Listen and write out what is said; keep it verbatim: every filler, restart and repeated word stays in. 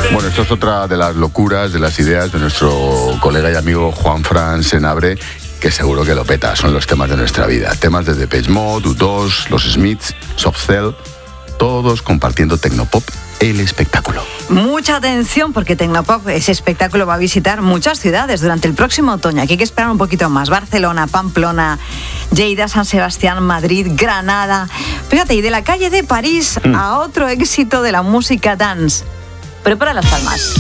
Bueno, esto es otra de las locuras, de las ideas de nuestro colega y amigo Juanfran Senabre, que seguro que lo peta. Son los temas de nuestra vida. Temas de Depeche Mode, U dos, Los Smiths, Soft Cell, todos compartiendo Tecnopop, el espectáculo. Mucha atención, porque Tecnopop, ese espectáculo, va a visitar muchas ciudades durante el próximo otoño. Aquí hay que esperar un poquito más. Barcelona, Pamplona, Lleida, San Sebastián, Madrid, Granada. Fíjate, y de la calle de París mm. a otro éxito de la música dance. Prepara las palmas.